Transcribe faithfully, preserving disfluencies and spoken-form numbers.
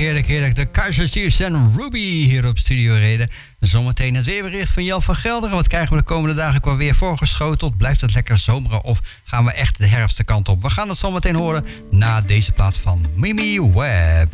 heerlijk, heerlijk. De Kaiser Chiefs en Ruby hier op Studio Reden. Zometeen het weerbericht van Jan van Gelderen. Wat krijgen we de komende dagen qua weer voorgeschoteld? Blijft het lekker zomeren of gaan we echt de herfstkant op? We gaan het zometeen horen na deze plaat van Mimi Webb.